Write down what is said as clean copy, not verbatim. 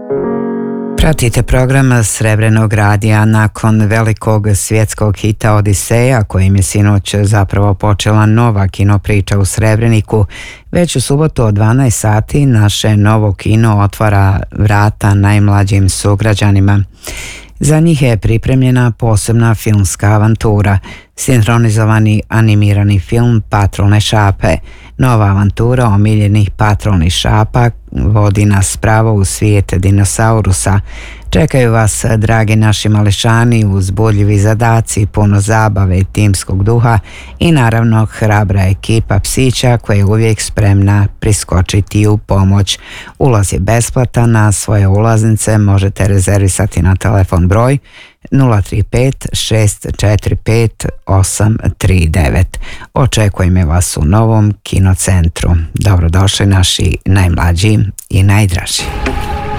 Pratite program Srebrenog radija. Nakon velikog svjetskog hita Odiseja, kojim je sinoć zapravo počela nova kinopriča u Srebreniku, već u subotu od 12 sati naše novo kino otvara vrata najmlađim sugrađanima. Za njih je pripremljena posebna filmska avantura, sinhronizovani animirani film Patrolne šape. Nova avantura omiljenih patrolnih šapa vodi nas pravo u svijet dinosaurusa. Čekaju vas, dragi naši mališani, uzbudljivi zadaci, puno zabave i timskog duha i naravno hrabra ekipa psića koja je uvijek spremna priskočiti u pomoć. Ulaz je besplatan, a svoje ulaznice možete rezervisati na telefon broj 035 645 839. Očekujemo vas u novom kinocentru. Dobrodošli naši najmlađi i najdraži.